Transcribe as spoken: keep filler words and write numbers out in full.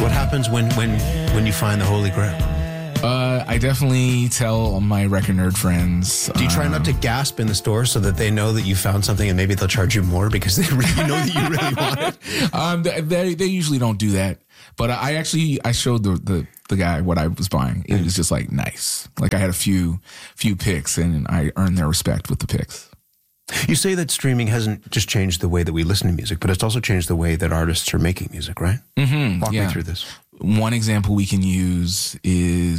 What happens when, when, when you find the Holy Grail? Uh, I definitely tell my record nerd friends. Do you try um, not to gasp in the store so that they know that you found something and maybe they'll charge you more because they really know that you really want it? Um, they they usually don't do that, but I actually I showed the the, the guy what I was buying. It was just like nice. Like I had a few few picks and I earned their respect with the picks. You say that streaming hasn't just changed the way that we listen to music, but it's also changed the way that artists are making music, right? Mm-hmm, Walk yeah. me through this. One example we can use is